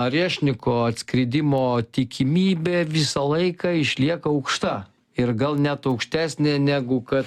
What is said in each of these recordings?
Rešniko atskridimo tikimybė visą laiką išlieka aukšta. Ir gal net aukštesnė negu kad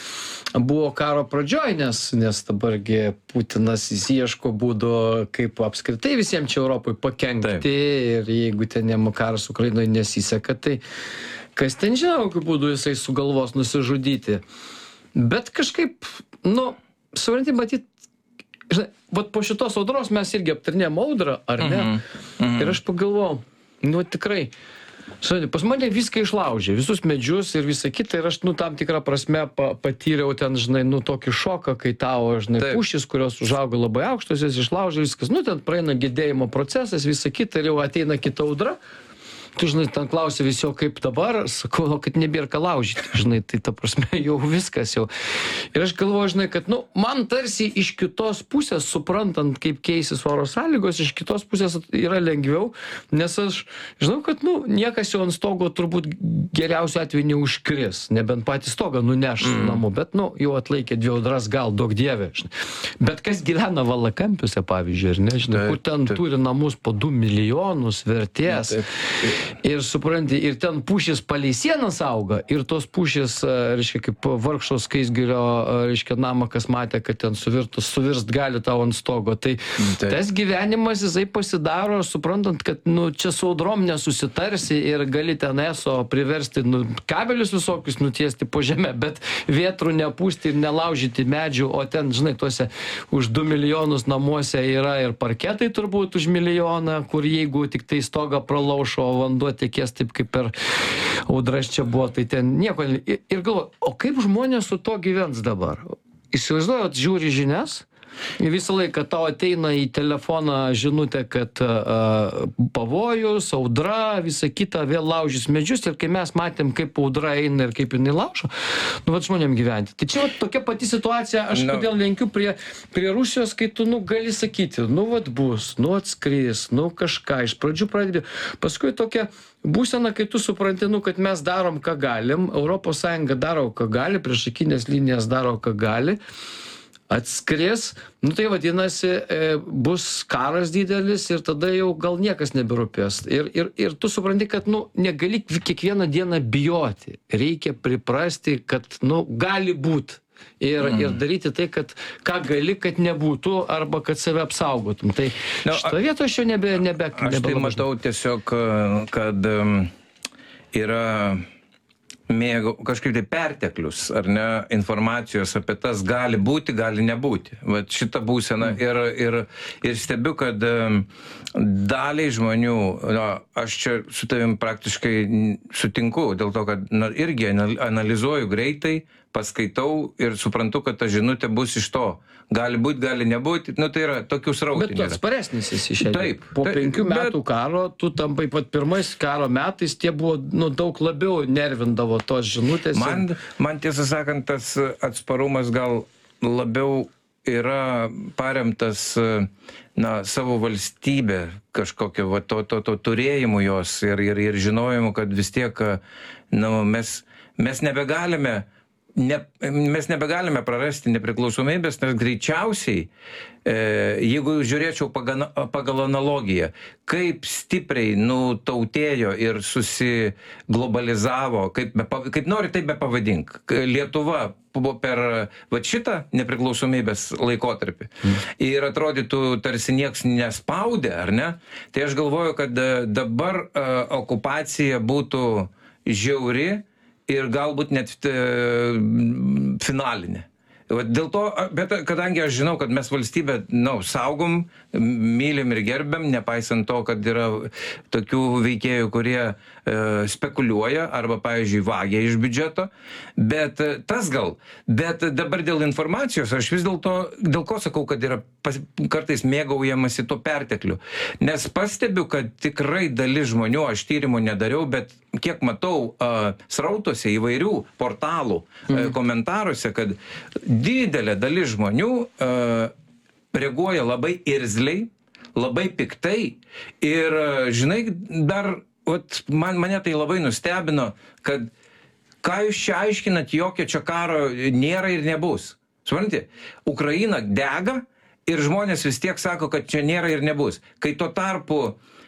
buvo karo pradžioj, nes dabargi Putinas ieško būdo, kaip apskritai visiems čia Europai pakenkti. Ir jeigu ten jam karas Ukrainoje nesiseka, tai kas ten žino, kokiu būdu jisai sugalvos nusižudyti. Bet kažkaip, supranti, matyt, žinai, po šitos audros mes irgi aptarnėjom audrą, ar ne? Ir aš pagalvojau, tikrai, pas mane viską išlaužė, visus medžius ir visą kitą, ir aš, tam tikrą prasme patyriau ten, žinai, tokį šoką, kai tavo, žinai, pušys, kurios užaugo labai aukštos, jas išlaužė viskas, ten praeina gedėjimo procesas, visą kitą, ir jau ateina kita audra. Tu, žinai, ten klausė visi, kaip dabar, sakau, kad nebėra ką laužyti, žinai, tai ta prasme jau viskas jau. Ir aš galvoju, žinai, kad, man tarsi iš kitos pusės, suprantant, kaip keisis oro sąlygos, iš kitos pusės yra lengviau, nes aš žinau, kad, niekas jau ant stogo turbūt geriausiu atveju neužkris, nebent patį stogą nuneš namo, bet, jau atlaikė 2 audras, gal daug dievė, žinai. Bet kas gyvena Valakampiuose, pavyzdžiui, ir nežinai, kur ten turi namus po 2 milijonus vertės. Ir supranti, ir ten pušys palei sienas auga, ir tos pušys, reiškia, kaip Vargšo Skaisgirio, reiškia, namą, kas matė, kad ten suvirst gali tau ant stogo. Tai tas gyvenimas, jisai pasidaro, suprantant, kad, čia su audrom nesusitarsi ir gali ten eso priversti, kabelius visokius nutiesti po žemę, bet vėtrų nepūsti ir nelaužyti medžių, o ten, žinai, tuose už 2 milijonus namuose yra ir parketai turbūt už 1 milijoną, kur jeigu tik tai stogą pralaušo, vanduo tekės taip, kaip per audras čia buvo, tai ten nieko. Ir galvoju, o kaip žmonės su to gyvens dabar? Įsivaizduojat, žiūri žinias, visą laiką tau ateina į telefoną žinutė, kad pavojus, audra, visa kita, vėl laužys medžius, ir kai mes matėm, kaip audra eina ir kaip jinai laužo, žmonėm gyventi. Tai čia tokia pati situacija, aš kodėl lenkiu prie Rusijos, kai tu, gali sakyti, bus, atskris, kažką, iš pradžių pradedi, paskui tokia būsena, kai tu supranti, kad mes darom, ką galim, Europos Sąjunga daro, ką gali, priešakinės linijas daro, ką gali, atskris, tai vadinasi, bus karas didelis ir tada jau gal niekas neberūpės. Ir tu supranti, kad, negali kiekvieną dieną bijoti. Reikia priprasti, kad, gali būt. Ir daryti tai, kad ką gali, kad nebūtų, arba kad save apsaugotum. Tai šito vieto aš jau nebe. Aš tai matau tiesiog, kad yra kažkaip tai perteklius, ar ne, informacijos apie tas gali būti, gali nebūti. Vat šitą būseną ir stebiu, kad daliai žmonių, aš čia su tavim praktiškai sutinku, dėl to, kad irgi analizuoju greitai, paskaitau ir suprantu, kad ta žinutė bus iš to. Gali būti, gali nebūti, tai yra tokių srautų. Bet tu atsparesnis esi šiandien. Taip. Po 5 metų karo, tu tampai pat pirmais karo metais, tie buvo, daug labiau nervindavo tos žinutės. Man tiesą sakant, tas atsparumas gal labiau yra paremtas, savo valstybė kažkokio, to turėjimu jos ir žinojimu, kad vis tiek, mes nebegalime prarasti nepriklausomybės, nes greičiausiai, jeigu žiūrėčiau pagal analogiją, kaip stipriai nutautėjo ir susiglobalizavo, kaip nori, taip be pavadink, Lietuva per šitą nepriklausomybės laikotarpį ir atrodytų tarsi nieks nespaudė, ar ne? Tai aš galvoju, kad dabar okupacija būtų žiauri ir galbūt net finalinė. Dėl to, bet kadangi aš žinau, kad mes valstybę, saugom, mylim ir gerbiam, nepaisant to, kad yra tokių veikėjų, kurie spekuliuoja arba, pavyzdžiui, vagia iš biudžeto, bet dabar dėl informacijos aš vis dėl ko sakau, kad yra kartais mėgaujamasi to pertekliu. Nes pastebiu, kad tikrai dalis žmonių, aš tyrimų nedariau, bet kiek matau srautuose įvairių portalų komentaruose, kad didelė dalis žmonių reaguoja labai irzliai, labai piktai ir, žinai, dar mane tai labai nustebino, kad ką jūs čia aiškinat, jokio čia karo nėra ir nebus. Supranti, Ukraina dega ir žmonės vis tiek sako, kad čia nėra ir nebus. Kai tuo tarpu